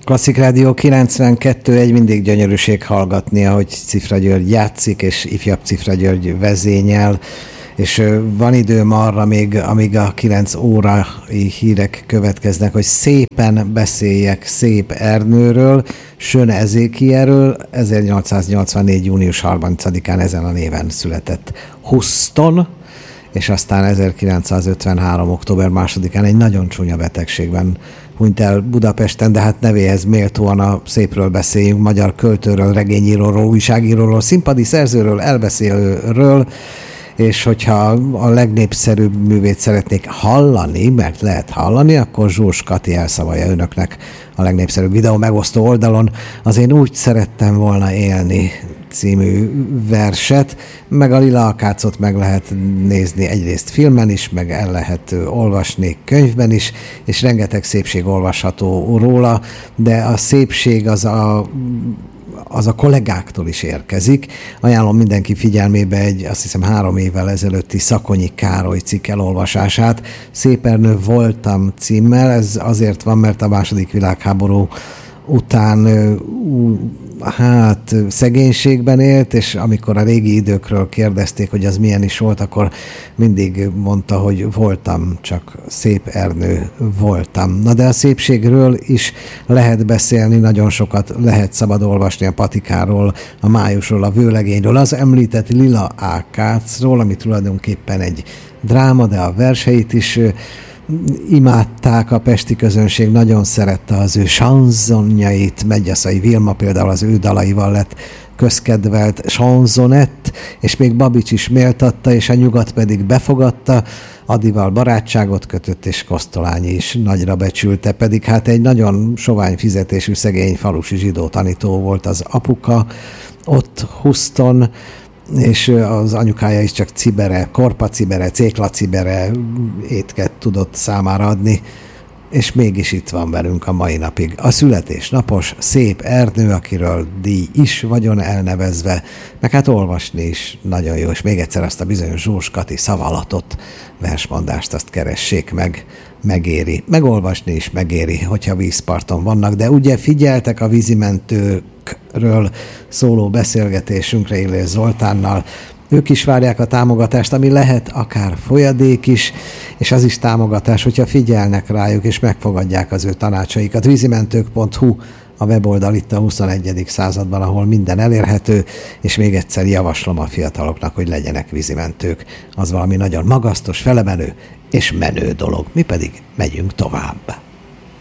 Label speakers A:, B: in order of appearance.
A: Klasszik Rádió 92.1, mindig gyönyörűség hallgatni, ahogy Cifra György játszik, és ifjabb Cifra György vezényel, és van időm arra még, amíg a 9 órai hírek következnek, hogy szépen beszéljek Szép Ernőről, Sön Ezékierről, 1884. június 30-án ezen a néven született Houston, és aztán 1953. október 2-án egy nagyon csúnya betegségben hunyt el Budapesten, de hát nevéhez méltóan a szépről beszéljünk, magyar költőről, regényíróról, újságíróról, színpadi szerzőről, elbeszélőről, és hogyha a legnépszerűbb művét szeretnék hallani, mert lehet hallani, akkor Zsúrs Kati elszavalja önöknek a legnépszerűbb videó megosztó oldalon az Én úgy szerettem volna élni című verset, meg a Lila Akácot meg lehet nézni egyrészt filmen is, meg el lehet olvasni könyvben is, és rengeteg szépség olvasható róla, de a szépség az a kollégáktól is érkezik. Ajánlom mindenki figyelmébe egy, azt hiszem 3 évvel ezelőtti Szakonyi Károly cikk elolvasását, Szép Ernő voltam címmel. Ez azért van, mert a II. Világháború után szegénységben élt, és amikor a régi időkről kérdezték, hogy az milyen is volt, akkor mindig mondta, hogy voltam, csak Szép Ernő voltam. Na de a szépségről is lehet beszélni, nagyon sokat lehet szabad olvasni a patikáról, a májusról, a vőlegényről, az említett Lila Ákácról, ami tulajdonképpen egy dráma, de a verseit is imádták a pesti közönség, nagyon szerette az ő sanzonjait, Medgyaszay Vilma például az ő dalaival lett közkedvelt sanzonett, és még Babics is méltatta, és a nyugat pedig befogadta, Adival barátságot kötött, és Kosztolányi is nagyra becsülte, pedig hát egy nagyon sovány fizetésű szegény falusi zsidó tanító volt az apuka, ott Houston, és az anyukája is csak cibere, korpacibere, céklacibere étket tudott számára adni, és mégis itt van velünk a mai napig. A születésnapos Szép Ernő, akiről díj is vagyon elnevezve, meg hát olvasni is nagyon jó, és még egyszer azt a bizonyos Zsúrs Kati szavalatot, versmondást, azt keressék meg, megéri. Megolvasni is megéri, hogyha vízparton vannak, de ugye figyeltek a vízimentőkről szóló beszélgetésünkre Illés Zoltánnal, ők is várják a támogatást, ami lehet akár folyadék is, és az is támogatás, hogyha figyelnek rájuk, és megfogadják az ő tanácsaikat. Vízimentők.hu a weboldal itt a 21. században, ahol minden elérhető, és még egyszer javaslom a fiataloknak, hogy legyenek vízimentők. Az valami nagyon magasztos, felemelő és menő dolog. Mi pedig megyünk tovább.